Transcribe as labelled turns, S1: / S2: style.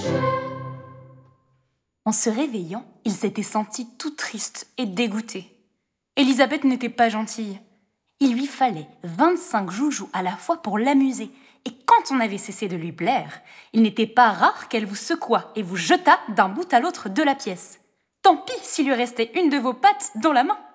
S1: En se réveillant, il s'était senti tout triste et dégoûté. Élisabeth n'était pas gentille. Il lui fallait 25 joujoux à la fois pour l'amuser, et quand on avait cessé de lui plaire, il n'était pas rare qu'elle vous secouât et vous jetât d'un bout à l'autre de la pièce. Tant pis s'il lui restait une de vos pattes dans la main.